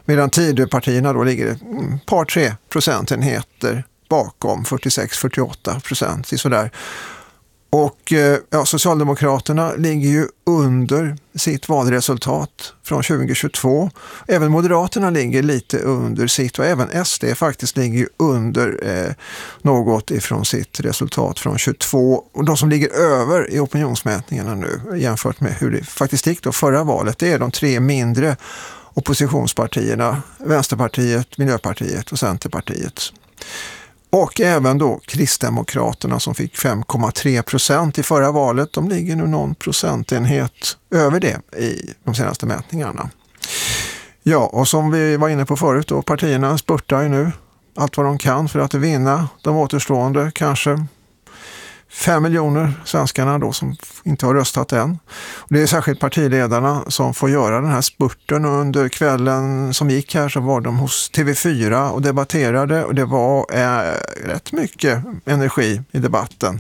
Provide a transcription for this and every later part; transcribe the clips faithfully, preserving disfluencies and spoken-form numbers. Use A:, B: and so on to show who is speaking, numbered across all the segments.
A: Medan Tidöpartierna då ligger ett par tre procentenheter bakom, fyrtiosex till fyrtioåtta procent i sådär. Och ja, Socialdemokraterna ligger ju under sitt valresultat från tjugohundratjugotvå. Även Moderaterna ligger lite under sitt och även S D faktiskt ligger ju under eh, något ifrån sitt resultat från tjugotvå. Och de som ligger över i opinionsmätningarna nu jämfört med hur det faktiskt gick då förra valet, det är de tre mindre oppositionspartierna, Vänsterpartiet, Miljöpartiet och Centerpartiet. Och även då Kristdemokraterna som fick fem komma tre procent i förra valet. De ligger nu någon procentenhet över det i de senaste mätningarna. Ja, och som vi var inne på förut då, partierna spurtar ju nu allt vad de kan för att vinna de återstående kanske fem miljoner svenskarna då som inte har röstat än. Och det är särskilt partiledarna som får göra den här spurten, och under kvällen som gick här så var de hos T V fyra och debatterade, och det var eh, rätt mycket energi i debatten.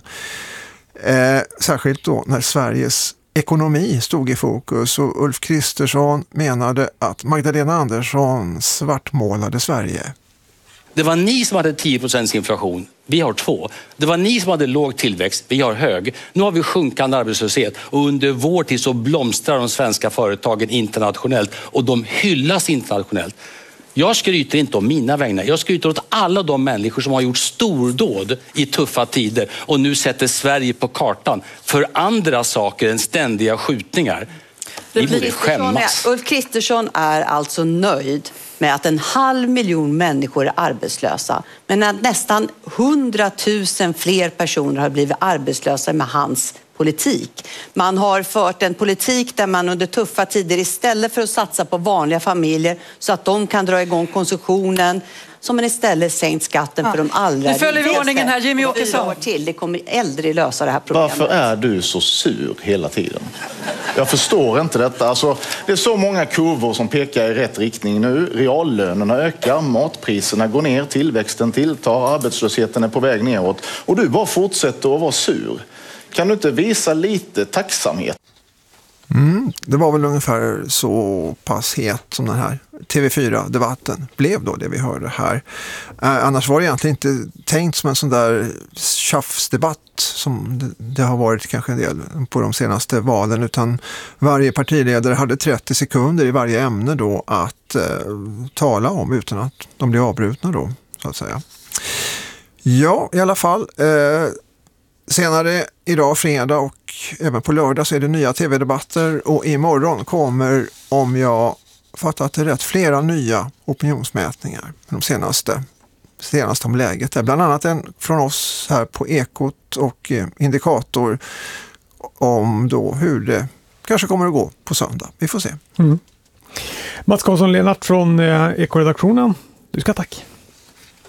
A: Eh, särskilt då när Sveriges ekonomi stod i fokus, och Ulf Kristersson menade att Magdalena Andersson svartmålade Sverige.
B: Det var ni som hade tio procent inflation. Vi har två. Det var ni som hade låg tillväxt. Vi har hög. Nu har vi sjunkande arbetslöshet. Och under vår tid så blomstrar de svenska företagen internationellt. Och de hyllas internationellt. Jag skryter inte om mina vägnar. Jag skryter åt alla de människor som har gjort stordåd i tuffa tider. Och nu sätter Sverige på kartan för andra saker än ständiga skjutningar. Ni borde skämmas.
C: Ulf Kristersson är alltså nöjd med att en halv miljon människor är arbetslösa, men att nästan hundratusen fler personer har blivit arbetslösa med hans politik. Man har fört en politik där man under tuffa tider istället för att satsa på vanliga familjer så att de kan dra igång konsumtionen, som man istället sänkt skatten ja. för de allra
D: Nu följer vi ordningen här, Jimmy Åkesson.
C: Till. Det kommer aldrig lösa det här problemet.
E: Varför är du så sur hela tiden? Jag förstår inte detta. Alltså, det är så många kurvor som pekar i rätt riktning nu. Reallönerna ökar, matpriserna går ner, tillväxten tilltar, arbetslösheten är på väg neråt. Och du bara fortsätter att vara sur. Kan du inte visa lite tacksamhet?
A: Mm, det var väl ungefär så pass het som den här T V fyra-debatten blev då, det vi hörde här. Eh, annars var det egentligen inte tänkt som en sån där tjafsdebatt som det, det har varit kanske en del på de senaste valen, utan varje partiledare hade trettio sekunder i varje ämne då att eh, tala om utan att de blev avbrutna då, så att säga. Ja, i alla fall. Eh, senare idag, fredag och även på lördag, så är det nya tv-debatter, och imorgon kommer, om jag fattat det rätt, flera nya opinionsmätningar de senaste, senaste om läget. Där. Bland annat en från oss här på Ekot och Indikator om då hur det kanske kommer att gå på söndag. Vi får se.
F: Mm. Mats Karlsson-Lennart från eh, Ekoredaktionen, du ska tack.